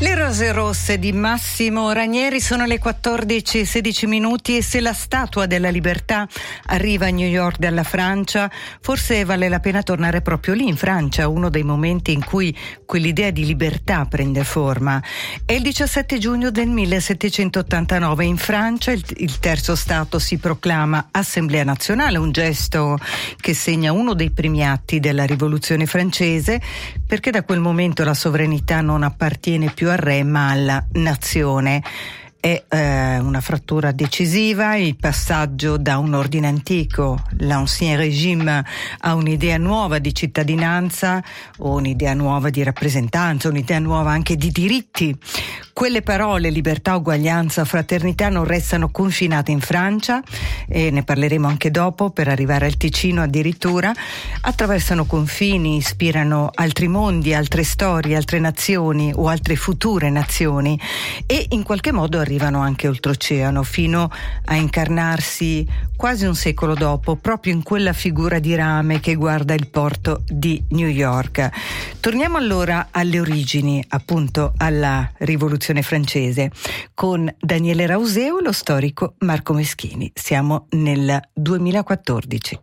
Le rose rosse di Massimo Ranieri sono le 14:16 e se la Statua della Libertà arriva a New York dalla Francia, forse vale la pena tornare proprio lì in Francia, uno dei momenti in cui quell'idea di libertà prende forma. È il 17 giugno del 1789. In Francia il terzo Stato si proclama Assemblea Nazionale, un gesto che segna uno dei primi atti della Rivoluzione francese, perché da quel momento la sovranità non appartiene più al re ma alla nazione. È una frattura decisiva, il passaggio da un ordine antico, l'Ancien Régime, a un'idea nuova di cittadinanza, o un'idea nuova di rappresentanza, un'idea nuova anche di diritti. Quelle parole, libertà, uguaglianza, fraternità, non restano confinate in Francia, e ne parleremo anche dopo, per arrivare al Ticino addirittura. Attraversano confini, ispirano altri mondi, altre storie, altre nazioni o altre future nazioni, e in qualche modo arrivano anche oltreoceano, fino a incarnarsi quasi un secolo dopo, proprio in quella figura di rame che guarda il porto di New York. Torniamo allora alle origini, appunto alla Rivoluzione francese, con Daniele Rauseo e lo storico Marco Meschini. Siamo nel 2014.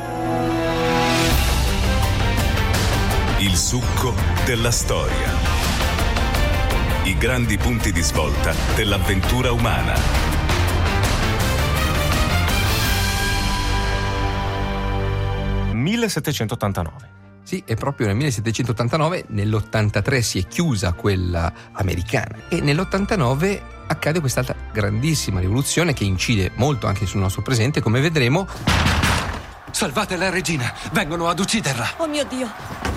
Il succo della storia. I grandi punti di svolta dell'avventura umana. (1789). Sì, è proprio nel 1789, nell'83 si è chiusa quella americana e nell'89 accade quest'altra grandissima rivoluzione che incide molto anche sul nostro presente, come vedremo. Salvate la regina, vengono ad ucciderla. Oh mio Dio.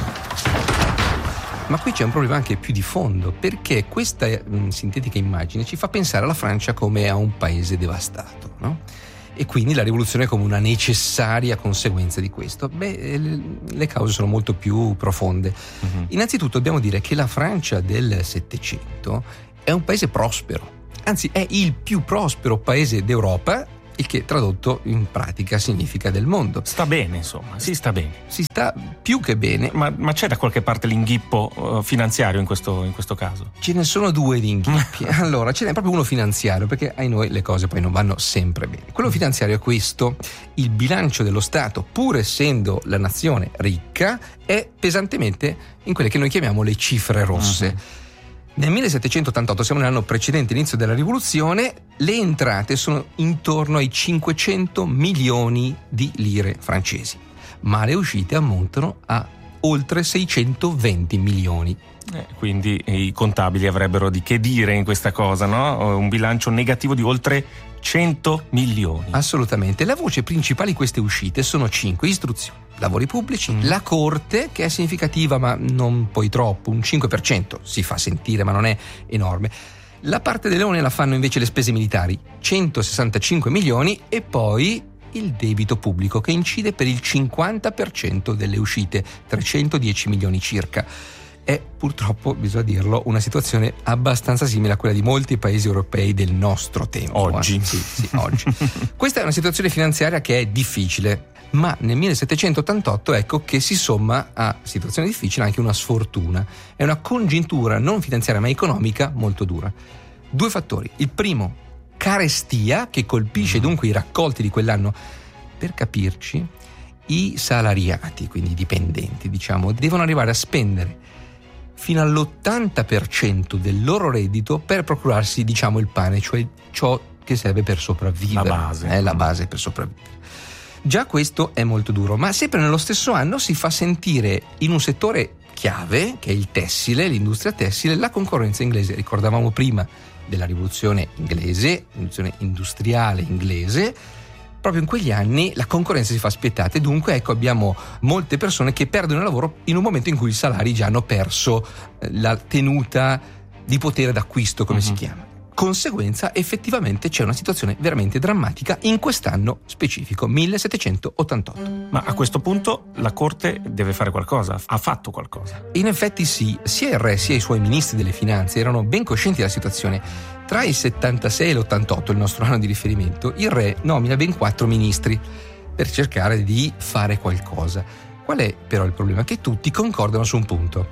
Ma qui c'è un problema anche più di fondo, perché questa sintetica immagine ci fa pensare alla Francia come a un paese devastato, no? E quindi la rivoluzione come una necessaria conseguenza di questo. Le cause sono molto più profonde. Innanzitutto dobbiamo dire che la Francia del Settecento è un paese prospero, anzi è il più prospero paese d'Europa, il che tradotto in pratica significa del mondo. Sta bene, insomma, si sta bene. Si sta più che bene. Ma c'è da qualche parte l'inghippo finanziario in questo caso? Ce ne sono due di inghippi. Allora, ce n'è proprio uno finanziario, perché ai noi le cose poi non vanno sempre bene. Quello finanziario è questo: il bilancio dello Stato, pur essendo la nazione ricca, è pesantemente in quelle che noi chiamiamo le cifre rosse. Nel 1788, siamo nell'anno precedente l'inizio della rivoluzione, le entrate sono intorno ai 500 milioni di lire francesi, ma le uscite ammontano a oltre 620 milioni. Quindi i contabili avrebbero di che dire in questa cosa, no? Un bilancio negativo di oltre 100 milioni. Assolutamente. La voce principale di queste uscite sono 5: istruzione, lavori pubblici, la corte, che è significativa ma non poi troppo, un 5%, si fa sentire ma non è enorme. La parte del leone la fanno invece le spese militari, 165 milioni, e poi il debito pubblico, che incide per il 50% delle uscite, 310 milioni circa. È purtroppo, bisogna dirlo, una situazione abbastanza simile a quella di molti paesi europei del nostro tempo. Oggi. Sì, oggi. Questa è una situazione finanziaria che è difficile, ma nel 1788 ecco che si somma a situazione difficile anche una sfortuna. È una congiuntura non finanziaria ma economica molto dura. Due fattori. Il primo, carestia, che colpisce dunque i raccolti di quell'anno. Per capirci, i salariati, quindi i dipendenti, diciamo, devono arrivare a spendere fino all'80% del loro reddito per procurarsi, diciamo, il pane, cioè ciò che serve per sopravvivere. La base per sopravvivere. Già questo è molto duro, ma sempre nello stesso anno si fa sentire in un settore chiave, che è il tessile, l'industria tessile, la concorrenza inglese. Ricordavamo prima della rivoluzione inglese, rivoluzione industriale inglese. Proprio in quegli anni la concorrenza si fa spietata e dunque ecco abbiamo molte persone che perdono il lavoro in un momento in cui i salari già hanno perso la tenuta di potere d'acquisto, come si chiama. Conseguenza, effettivamente c'è una situazione veramente drammatica in quest'anno specifico, 1788. Ma a questo punto la corte deve fare qualcosa, ha fatto qualcosa? In effetti sì, sia il re sia i suoi ministri delle finanze erano ben coscienti della situazione. Tra il 76 e l'88, il nostro anno di riferimento, il re nomina ben 4 ministri per cercare di fare qualcosa. Qual è però il problema? Che tutti concordano su un punto.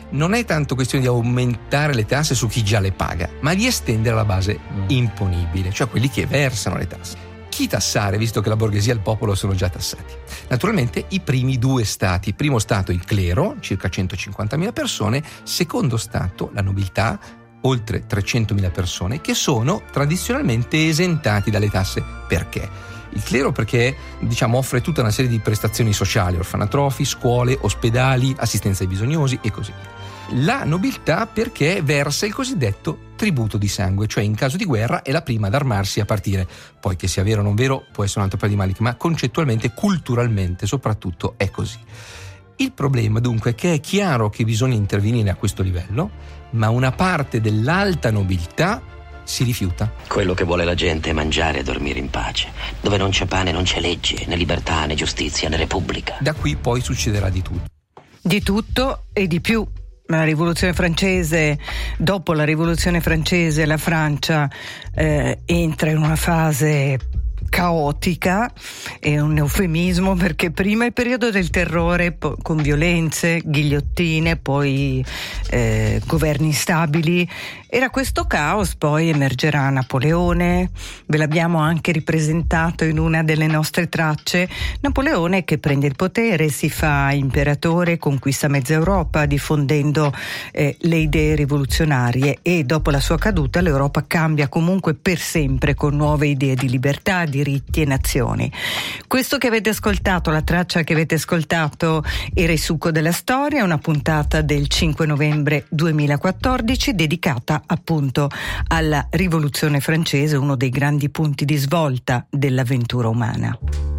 non è tanto questione di aumentare le tasse su chi già le paga, ma di estendere la base imponibile, cioè quelli che versano le tasse. Chi tassare, visto che la borghesia e il popolo sono già tassati? Naturalmente i primi due stati. Primo stato il clero, circa 150.000 persone, secondo stato la nobiltà, oltre 300.000 persone, che sono tradizionalmente esentati dalle tasse. Perché? Il clero perché offre tutta una serie di prestazioni sociali, orfanatrofi, scuole, ospedali, assistenza ai bisognosi e così via. La nobiltà perché versa il cosiddetto tributo di sangue, cioè in caso di guerra è la prima ad armarsi a partire. Poi che sia vero o non vero può essere un altro paio di maniche, ma concettualmente, culturalmente soprattutto è così. Il problema dunque è che è chiaro che bisogna intervenire a questo livello, ma una parte dell'alta nobiltà si rifiuta. Quello che vuole la gente è mangiare e dormire in pace, dove non c'è pane non c'è legge, né libertà, né giustizia, né repubblica. Da qui poi succederà di tutto. Di tutto e di più. La rivoluzione francese, dopo la rivoluzione francese, la Francia entra in una fase caotica, è un eufemismo perché prima il periodo del terrore con violenze, ghigliottine, poi governi instabili. Era questo caos, poi emergerà Napoleone, ve l'abbiamo anche ripresentato in una delle nostre tracce. Napoleone che prende il potere, si fa imperatore, conquista mezza Europa diffondendo le idee rivoluzionarie, e dopo la sua caduta l'Europa cambia comunque per sempre con nuove idee di libertà, diritti e nazioni. Questo che avete ascoltato, la traccia che avete ascoltato, era Il succo della storia, una puntata del 5 novembre 2014 dedicata appunto alla rivoluzione francese, uno dei grandi punti di svolta dell'avventura umana.